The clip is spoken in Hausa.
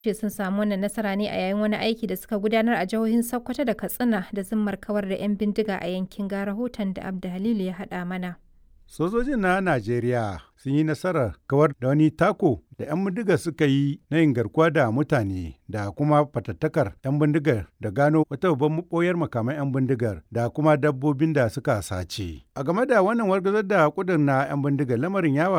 ce sun samu wannan nasara ne a yayin wani aiki da suka gudanar a jihohin Sokoto da Katsina da zimmar kawar da 'yan bindiga a yankin, ga rahoton da Abda Halilu ya haɗa mana. Sojojin na Najeriya sun yi nasarar kawar da wani tako da 'yan bindigar suka yi na yin garkuwa da mutane da kuma fatattakar 'yan bindigar da gano wata babban maɓoyar makaman 'yan bindigar da kuma dabbobin da suka sace. A game da wannan wargazar da kudin na 'yan bindigar, lamarin yawa